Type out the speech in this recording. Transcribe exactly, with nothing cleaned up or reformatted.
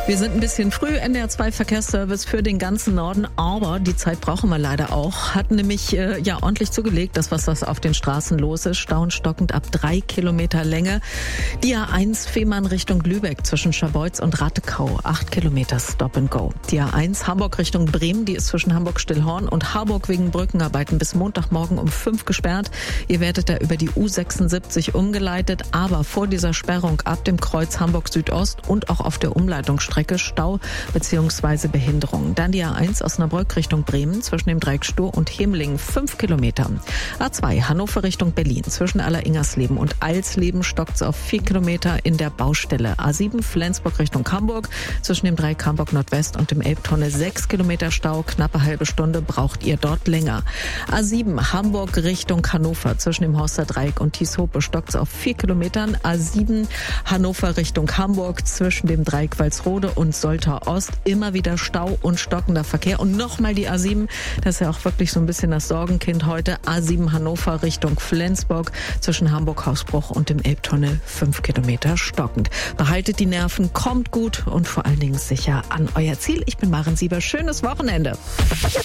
Wir sind ein bisschen früh, N D R zwei Verkehrsservice für den ganzen Norden, aber die Zeit brauchen wir leider auch. Hat nämlich äh, ja ordentlich zugelegt, das was das auf den Straßen los ist. Stauenstockend ab drei Kilometer Länge. Die A eins Fehmarn Richtung Lübeck zwischen Scharbeutz und Rattekau, acht Kilometer Stop and Go. Die A eins Hamburg Richtung Bremen, die ist zwischen Hamburg-Stillhorn und Harburg wegen Brückenarbeiten bis Montagmorgen um fünf gesperrt. Ihr werdet da über die U sechsundsiebzig umgeleitet, aber vor dieser Sperrung ab dem Kreuz Hamburg Südost und auch auf der Umleitungsstrecke Stau bzw. Behinderung. Dann die A eins Osnabrück Richtung Bremen zwischen dem Dreieck Stur und Hemlingen fünf Kilometer. A zwei Hannover Richtung Berlin zwischen Alleringersleben und Alsleben stockt es auf vier Kilometer in der Baustelle. A sieben Flensburg Richtung Hamburg zwischen dem Dreieck Hamburg Nordwest und dem Elbtunnel sechs Kilometer Stau. Knappe halbe Stunde braucht ihr dort länger. A sieben Hamburg Richtung Hannover zwischen dem Horster Dreieck und Tieshope stockt es auf vier Kilometern. A sieben Hannover Richtung Hamburg zwischen dem Dreieck Walsrode und Soltau Ost immer wieder Stau und stockender Verkehr. Und nochmal die A sieben, das ist ja auch wirklich so ein bisschen das Sorgenkind heute. A sieben Hannover Richtung Flensburg zwischen Hamburg-Hausbruch und dem Elbtunnel fünf Kilometer stockend. Behaltet die Nerven, kommt gut und vor allen Dingen sicher an euer Ziel. Ich bin Maren Sieber. Schönes Wochenende.